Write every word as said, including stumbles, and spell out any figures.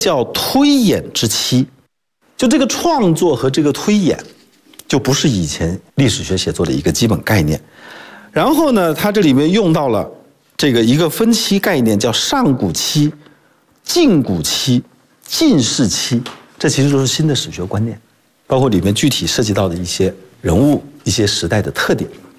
叫推演之期。就这个创作和这个推演，就不是以前历史学写作的一个基本概念。然后呢，它这里面用到了这个一个分期概念，叫上古期、近古期、近世期，这其实都是新的史学观念，包括里面具体涉及到的一些人物、一些时代的特点。